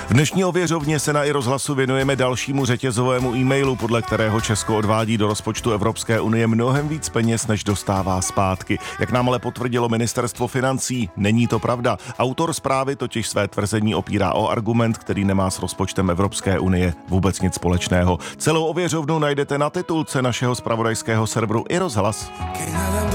V dnešní ověřovně se na iRozhlasu věnujeme dalšímu řetězovému e-mailu, podle kterého Česko odvádí do rozpočtu Evropské unie mnohem víc peněz, než dostává zpátky. Jak nám ale potvrdilo ministerstvo financí, není to pravda. Autor zprávy totiž své tvrzení opírá o argument, který nemá s rozpočtem Evropské unie vůbec nic společného. Celou ověřovnu najdete na titulce našeho zpravodajského serveru iRozhlas.